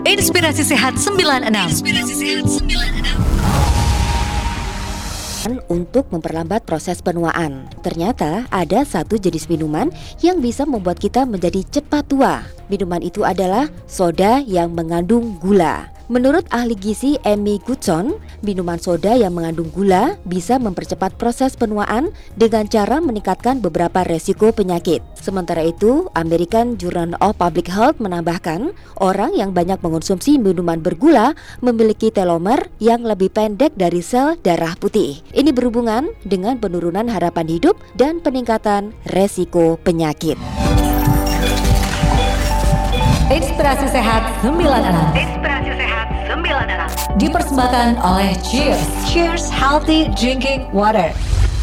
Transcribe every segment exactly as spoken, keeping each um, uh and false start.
Inspirasi Sehat sembilan puluh enam. Inspirasi Sehat sembilan puluh enam. Untuk memperlambat proses penuaan. Ternyata ada satu jenis minuman yang bisa membuat kita menjadi cepat tua. Minuman itu adalah soda yang mengandung gula. Menurut ahli gizi Amy Goodson, minuman soda yang mengandung gula bisa mempercepat proses penuaan dengan cara meningkatkan beberapa resiko penyakit. Sementara itu, American Journal of Public Health menambahkan, orang yang banyak mengonsumsi minuman bergula memiliki telomer yang lebih pendek dari sel darah putih. Ini berhubungan dengan penurunan harapan hidup dan peningkatan resiko penyakit. Inspirasi Sehat sembilan puluh enam. Inspirasi Sehat sembilan puluh enam. Dipersembahkan oleh Cheers. Cheers Healthy Drinking Water.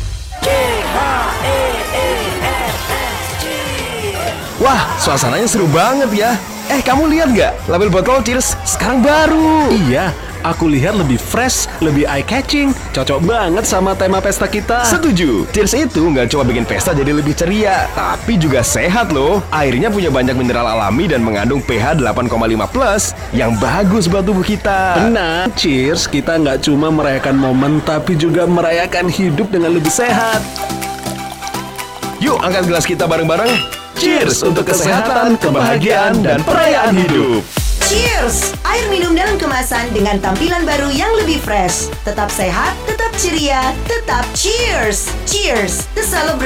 Wah, suasananya seru banget ya. Eh, kamu lihat nggak? Label botol Cheers sekarang baru. Iya, aku lihat lebih fresh, lebih eye-catching. Cocok banget sama tema pesta kita. Setuju. Cheers itu nggak cuma bikin pesta jadi lebih ceria, tapi juga sehat loh. Airnya punya banyak mineral alami dan mengandung pH delapan koma lima plus yang bagus buat tubuh kita. Benar. Cheers, kita nggak cuma merayakan momen, tapi juga merayakan hidup dengan lebih sehat. Yuk, angkat gelas kita bareng-bareng. Cheers untuk kesehatan, kebahagiaan, dan perayaan hidup. Cheers! Air minum dalam kemasan dengan tampilan baru yang lebih fresh. Tetap sehat, tetap ceria, tetap cheers! Cheers! The celebration